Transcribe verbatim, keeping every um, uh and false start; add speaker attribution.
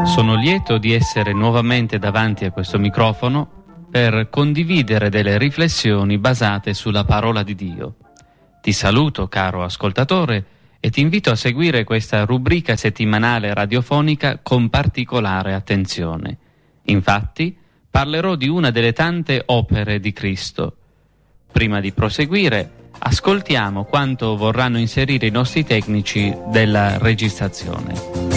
Speaker 1: Sono lieto di essere nuovamente davanti a questo microfono per condividere delle riflessioni basate sulla parola di Dio. Ti saluto, caro ascoltatore, e ti invito a seguire questa rubrica settimanale radiofonica con particolare attenzione. Infatti, parlerò di una delle tante opere di Cristo. Prima di proseguire, ascoltiamo quanto vorranno inserire i nostri tecnici della registrazione.